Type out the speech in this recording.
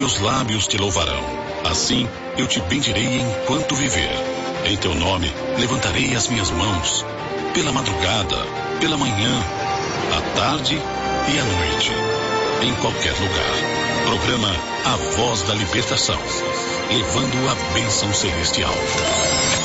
meus lábios te louvarão. Assim eu te bendirei enquanto viver. Em teu nome levantarei as minhas mãos. Pela madrugada, pela manhã, à tarde e à noite. Em qualquer lugar. Programa A Voz da Libertação. Levando a bênção celestial.